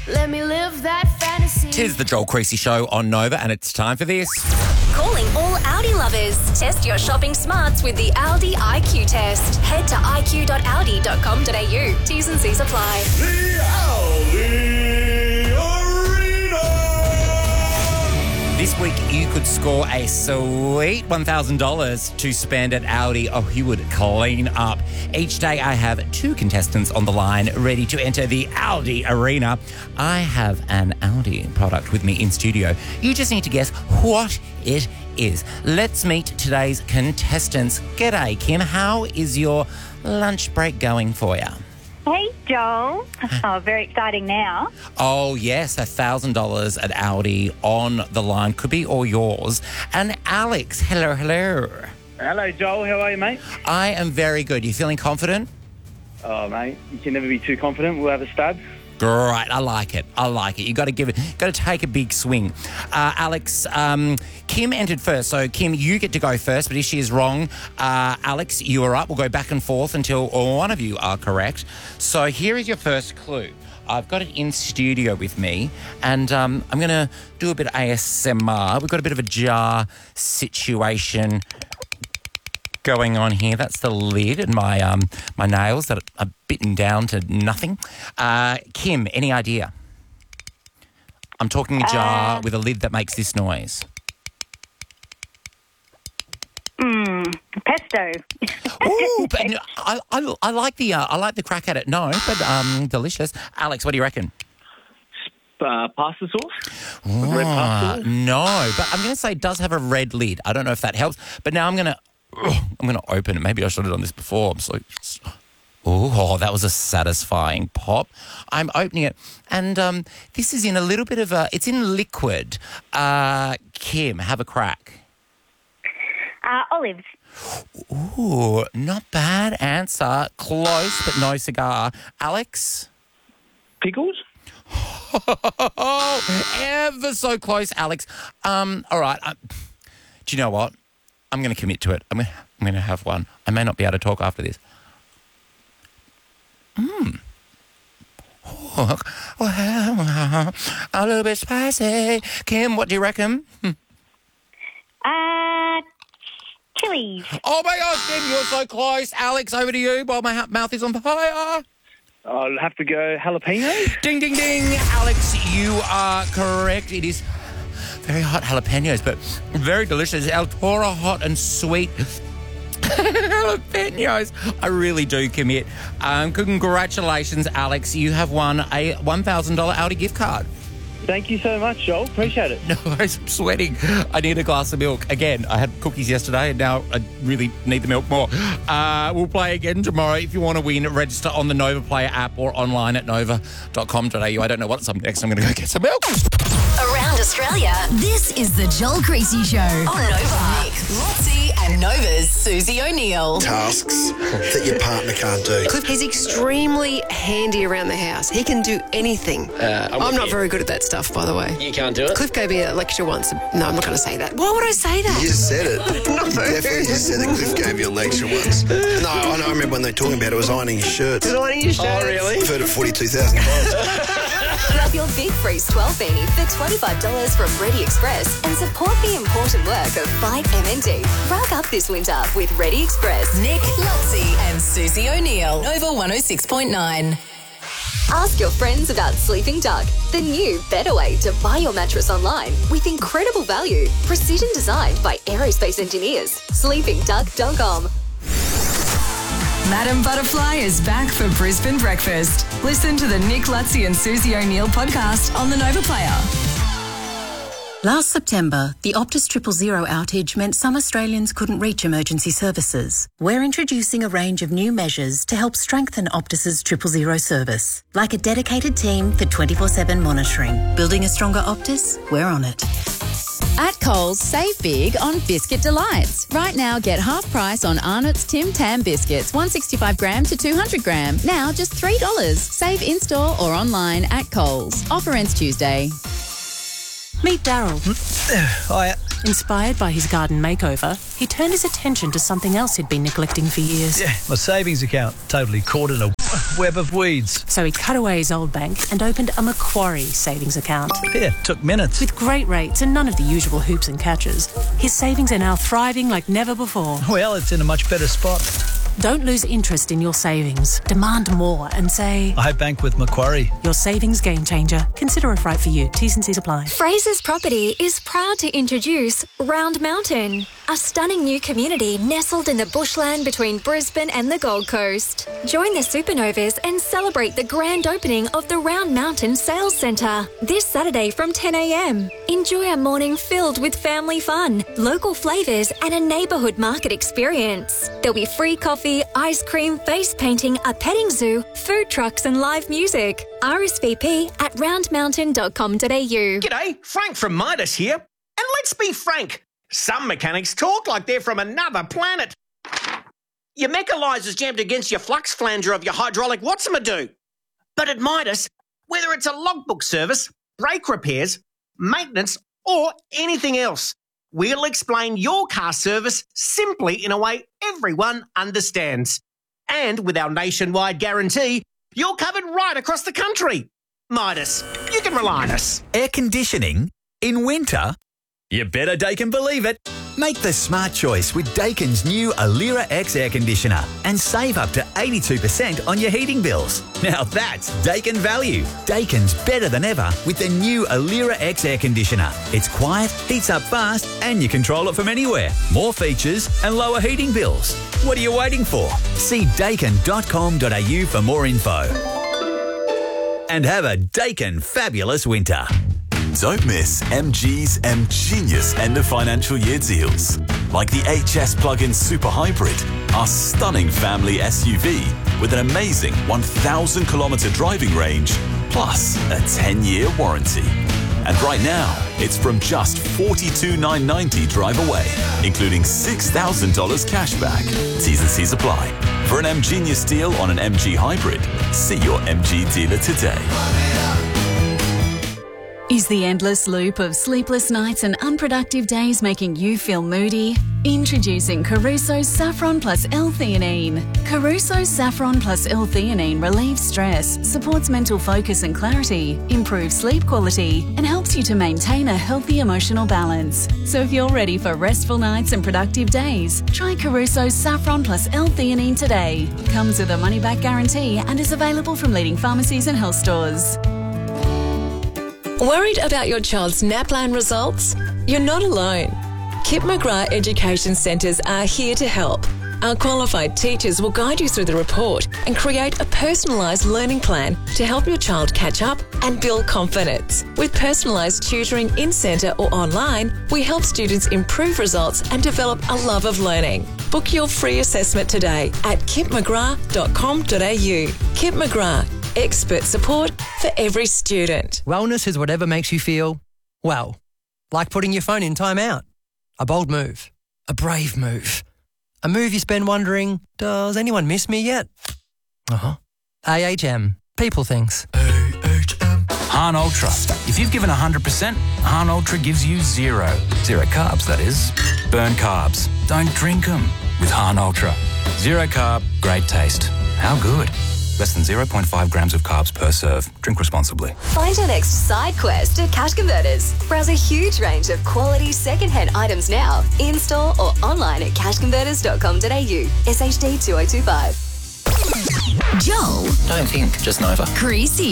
Let me live that fantasy. Tis the Joel Creasy Show on Nova, and it's time for this. Calling all Audi lovers. Test your shopping smarts with the Audi IQ test. Head to iq.audi.com.au. T's and C's apply. The Audi Arena! This week, you could score a sweet $1,000 to spend at Audi. Oh, you would clean up. Each day, I have two contestants on the line ready to enter the Audi Arena. I have an Audi product with me in studio. You just need to guess what it is. Let's meet today's contestants. G'day, Kim. How is your lunch break going for you? Hey, Joel. Oh, very exciting now. Oh, yes, $1,000 at Audi on the line. Could be all yours. And Alex, hello. Hello, Joel. How are you, mate? I am very good. You feeling confident? Oh, mate, you can never be too confident. We'll have a stud. Great. I like it. You got to take a big swing. Alex, Kim entered first. So, Kim, you get to go first, but if she is wrong, Alex, you are up. We'll go back and forth until one of you are correct. So, here is your first clue. I've got it in studio with me, and I'm going to do a bit of ASMR. We've got a bit of a jar situation going on here. That's the lid and my my nails that are bitten down to nothing. Kim, any idea? I'm talking a jar with a lid that makes this noise. Pesto. Ooh, but no, I like the crack at it. No, but delicious. Alex, what do you reckon? Pasta sauce? Oh, Red pasta sauce? no, but I'm going to say it does have a red lid. I don't know if that helps, but now I'm going to open it. Maybe I should have done this before. Oh, that was a satisfying pop. I'm opening it, and this is in a little bit of it's in liquid. Kim, have a crack. Olives. Ooh, not bad answer. Close, but no cigar. Alex? Pickles? Ever so close, Alex. All right. Do you know what? I'm going to commit to it. I'm going to have one. I may not be able to talk after this. Oh, well, a little bit spicy. Kim, what do you reckon? Chilies. Oh, my gosh, Kim, you're so close. Alex, over to you while my mouth is on fire. I'll have to go jalapenos. Ding, ding, ding. Alex, you are correct. It is very hot jalapenos, but very delicious. El Toro hot and sweet jalapenos. I really do commit. Congratulations, Alex. You have won a $1,000 Audi gift card. Thank you so much, Joel. Appreciate it. No worries, I'm sweating. I need a glass of milk. Again, I had cookies yesterday and now I really need the milk more. We'll play again tomorrow. If you want to win, register on the Nova Player app or online at nova.com.au. I don't know what's up next. I'm going to go get some milk. Around Australia, this is the Joel Creasy Show on Nova. Nick, Lotzie and Nova's Susie O'Neill. Tasks that your partner can't do. He's extremely handy around the house. He can do anything. I'm not very good at that stuff, by the way. You can't do it? Cliff gave me a lecture once. No, I'm not going to say that. Why would I say that? You just said it. No. You definitely just said that Cliff gave you a lecture once. No, I remember when they were talking about it was ironing your shirts. Is it ironing your shirts? Oh, really? I've heard it 42,000 times. Grab your Big Freeze 12 beanie for $25 from Ready Express and support the important work of Fight MND. Rack up this winter with Ready Express. Nick, Lotzie and Susie O'Neill. Nova 106.9. Ask your friends about Sleeping Duck, the new, better way to buy your mattress online with incredible value. Precision designed by aerospace engineers. SleepingDuck.com. Madam Butterfly is back for Brisbane Breakfast. Listen to the Nick, Lutzi and Susie O'Neill podcast on the Nova Player. Last September, the Optus 000 outage meant some Australians couldn't reach emergency services. We're introducing a range of new measures to help strengthen Optus's 000 service, like a dedicated team for 24/7 monitoring. Building a stronger Optus? We're on it. At Coles, save big on Biscuit Delights. Right now, get half price on Arnott's Tim Tam biscuits, 165 gram to 200 gram. Now just $3. Save in-store or online at Coles. Offer ends Tuesday. Meet Daryl. Hiya. Inspired by his garden makeover, he turned his attention to something else he'd been neglecting for years. Yeah, my savings account, totally caught in a web of weeds. So he cut away his old bank and opened a Macquarie savings account. Yeah, took minutes. With great rates and none of the usual hoops and catches, his savings are now thriving like never before. Well, it's in a much better spot. Don't lose interest in your savings. Demand more and say, I bank with Macquarie. Your savings game changer. Consider if right for you. T's and C's apply. Fraser's Property is proud to introduce Round Mountain, a stunning new community nestled in the bushland between Brisbane and the Gold Coast. Join the Supernovas and celebrate the grand opening of the Round Mountain Sales Centre this Saturday from 10 a.m. Enjoy a morning filled with family fun, local flavours and a neighbourhood market experience. There'll be free coffee, ice cream, face painting, a petting zoo, food trucks and live music. RSVP at roundmountain.com.au. G'day, Frank from Midas here. And let's be frank, some mechanics talk like they're from another planet. Your mechanizer's jammed against your flux flanger of your hydraulic what's-a-do. But at Midas, whether it's a logbook service, brake repairs, maintenance or anything else, we'll explain your car service simply in a way everyone understands. And with our nationwide guarantee, you're covered right across the country. Midas, you can rely on us. Air conditioning in winter? You better Daikin believe it. Make the smart choice with Daikin's new Alira X air conditioner and save up to 82% on your heating bills. Now that's Daikin value. Daikin's better than ever with the new Alira X air conditioner. It's quiet, heats up fast, and you control it from anywhere. More features and lower heating bills. What are you waiting for? See daikin.com.au for more info. And have a Daikin fabulous winter. Don't miss MG's M-Genius end of financial year deals. Like the HS plug-in Super Hybrid, our stunning family SUV with an amazing 1,000 kilometre driving range, plus a 10-year warranty. And right now, it's from just $42,990 drive away, including $6,000 cash back. T's and C's apply. For an M-Genius deal on an MG Hybrid, see your MG dealer today. Is the endless loop of sleepless nights and unproductive days making you feel moody? Introducing Caruso's Saffron Plus L-Theanine. Caruso's Saffron Plus L-Theanine relieves stress, supports mental focus and clarity, improves sleep quality, and helps you to maintain a healthy emotional balance. So if you're ready for restful nights and productive days, try Caruso's Saffron Plus L-Theanine today. Comes with a money-back guarantee and is available from leading pharmacies and health stores. Worried about your child's NAPLAN results? You're not alone. Kip McGrath Education Centres are here to help. Our qualified teachers will guide you through the report and create a personalised learning plan to help your child catch up and build confidence. With personalised tutoring in-centre or online, we help students improve results and develop a love of learning. Book your free assessment today at kipmcgrath.com.au. Kip McGrath. Expert support for every student. Wellness is whatever makes you feel, well, like putting your phone in timeout. A bold move. A brave move. A move you spend wondering, does anyone miss me yet? AHM. People things. Han Ultra. If you've given 100%, Han Ultra gives you zero. Zero carbs, that is. Burn carbs. Don't drink them with Han Ultra. Zero carb, great taste. How good? Less than 0.5 grams of carbs per serve. Drink responsibly. Find your next side quest at Cash Converters. Browse a huge range of quality second-hand items now, in-store or online at cashconverters.com.au. SHD 2025. Joel. Don't think, just Nova. Greasy.